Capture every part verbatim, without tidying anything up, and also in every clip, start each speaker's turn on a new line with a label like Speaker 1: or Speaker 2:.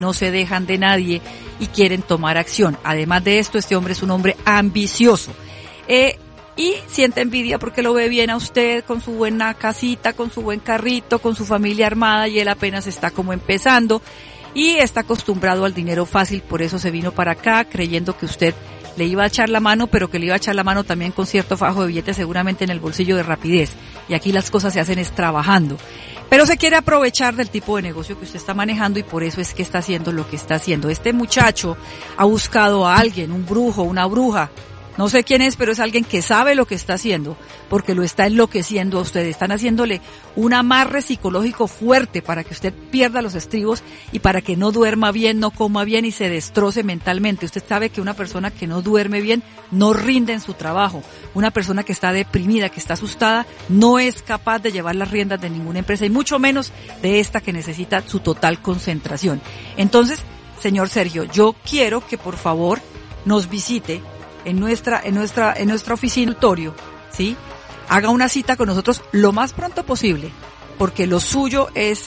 Speaker 1: no se dejan de nadie y quieren tomar acción. Además de esto, este hombre es un hombre ambicioso. Eh, y siente envidia porque lo ve bien a usted, con su buena casita, con su buen carrito, con su familia armada, y él apenas está como empezando y está acostumbrado al dinero fácil. Por eso se vino para acá creyendo que usted le iba a echar la mano, pero que le iba a echar la mano también con cierto fajo de billetes seguramente en el bolsillo de rapidez. Y aquí las cosas se hacen es trabajando. Pero se quiere aprovechar del tipo de negocio que usted está manejando y por eso es que está haciendo lo que está haciendo. Este muchacho ha buscado a alguien, un brujo, una bruja. No sé quién es, pero es alguien que sabe lo que está haciendo, porque lo está enloqueciendo a usted. Están haciéndole un amarre psicológico fuerte para que usted pierda los estribos y para que no duerma bien, no coma bien y se destroce mentalmente. Usted sabe que una persona que no duerme bien no rinde en su trabajo. Una persona que está deprimida, que está asustada, no es capaz de llevar las riendas de ninguna empresa y mucho menos de esta que necesita su total concentración. Entonces, señor Sergio, yo quiero que por favor nos visite en nuestra, en nuestra, en nuestra oficina, ¿sí? Haga una cita con nosotros lo más pronto posible, porque lo suyo es,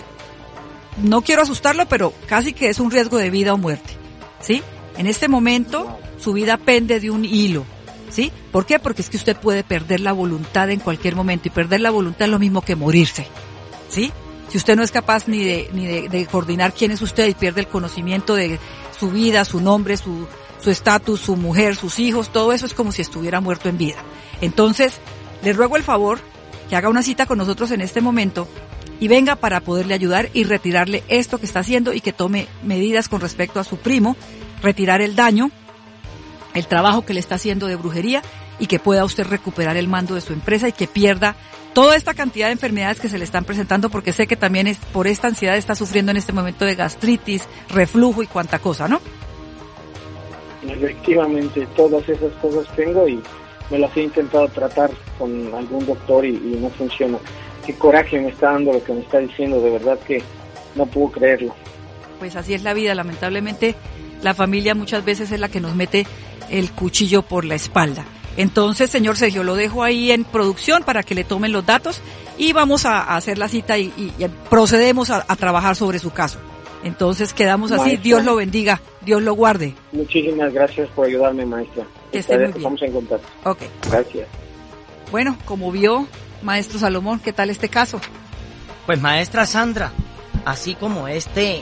Speaker 1: no quiero asustarlo, pero casi que es un riesgo de vida o muerte, ¿sí? En este momento, su vida pende de un hilo, ¿sí? ¿Por qué? Porque es que usted puede perder la voluntad en cualquier momento, y perder la voluntad es lo mismo que morirse, ¿sí? Si usted no es capaz ni de, ni de, de coordinar quién es usted y pierde el conocimiento de su vida, su nombre, su su estatus, su mujer, sus hijos, todo eso es como si estuviera muerto en vida. Entonces, le ruego el favor que haga una cita con nosotros en este momento y venga para poderle ayudar y retirarle esto que está haciendo y que tome medidas con respecto a su primo, retirar el daño, el trabajo que le está haciendo de brujería y que pueda usted recuperar el mando de su empresa y que pierda toda esta cantidad de enfermedades que se le están presentando, porque sé que también es por esta ansiedad está sufriendo en este momento de gastritis, reflujo y cuanta cosa, ¿no?
Speaker 2: Efectivamente, todas esas cosas tengo y me las he intentado tratar con algún doctor y, y no funciona. Qué coraje me está dando lo que me está diciendo, de verdad que no puedo creerlo.
Speaker 1: Pues así es la vida, lamentablemente la familia muchas veces es la que nos mete el cuchillo por la espalda. Entonces, señor Sergio, lo dejo ahí en producción para que le tomen los datos y vamos a, a hacer la cita y, y, y procedemos a, a trabajar sobre su caso. Entonces quedamos así, maestra. Dios lo bendiga, Dios lo guarde.
Speaker 2: Muchísimas gracias por ayudarme, maestra.
Speaker 1: Que esté muy bien.
Speaker 2: Estamos en contacto.
Speaker 1: Ok.
Speaker 2: Gracias.
Speaker 1: Bueno, como vio, maestro Salomón, ¿qué tal este caso?
Speaker 3: Pues maestra Sandra, así como este eh,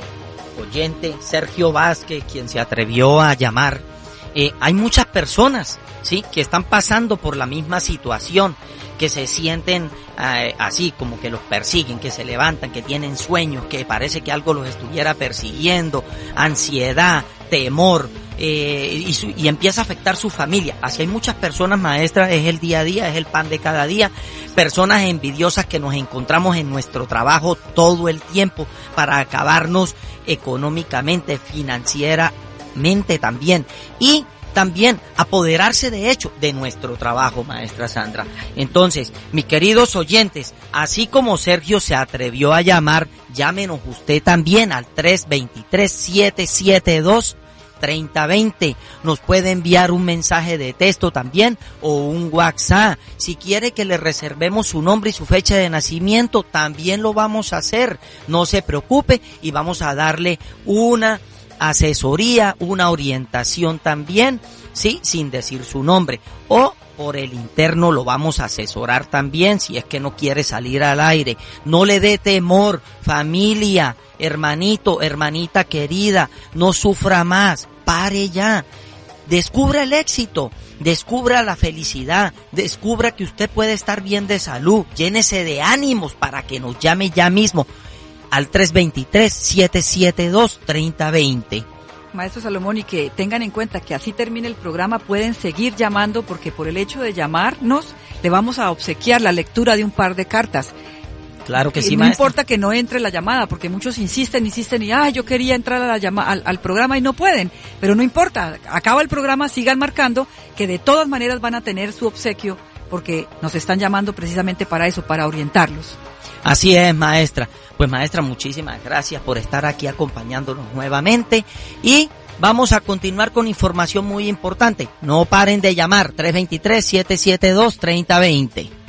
Speaker 3: oyente, Sergio Vázquez, quien se atrevió a llamar, eh, hay muchas personas, ¿sí?, que están pasando por la misma situación, que se sienten eh, así, como que los persiguen, que se levantan, que tienen sueños, que parece que algo los estuviera persiguiendo, ansiedad, temor, eh, y, su, y empieza a afectar su familia. Así hay muchas personas, maestras, es el día a día, es el pan de cada día, personas envidiosas que nos encontramos en nuestro trabajo todo el tiempo para acabarnos económicamente, financieramente también, y también apoderarse de hecho de nuestro trabajo, maestra Sandra. Entonces, mis queridos oyentes, así como Sergio se atrevió a llamar, llámenos usted también al tres dos tres, siete siete dos, tres cero dos cero. Nos puede enviar un mensaje de texto también o un WhatsApp. Si quiere que le reservemos su nombre y su fecha de nacimiento, también lo vamos a hacer. No se preocupe y vamos a darle una asesoría, una orientación también, sí, sin decir su nombre, o por el interno lo vamos a asesorar también si es que no quiere salir al aire. No le dé temor, familia, hermanito, hermanita querida, no sufra más, pare ya, descubra el éxito, descubra la felicidad, descubra que usted puede estar bien de salud, llénese de ánimos para que nos llame ya mismo al tres dos tres, siete siete dos, tres cero dos cero.
Speaker 1: Maestro Salomón, y que tengan en cuenta que así termine el programa, pueden seguir llamando porque por el hecho de llamarnos le vamos a obsequiar la lectura de un par de cartas.
Speaker 3: Claro que
Speaker 1: y
Speaker 3: sí,
Speaker 1: no
Speaker 3: maestra.
Speaker 1: importa que no entre la llamada, porque muchos insisten, insisten y ah, yo quería entrar a la llama, al, al programa y no pueden, pero no importa, acaba el programa, sigan marcando que de todas maneras van a tener su obsequio porque nos están llamando precisamente para eso, para orientarlos.
Speaker 3: Así es, maestra. Pues maestra, muchísimas gracias por estar aquí acompañándonos nuevamente y vamos a continuar con información muy importante. No paren de llamar, tres dos tres, siete siete dos, tres cero dos cero.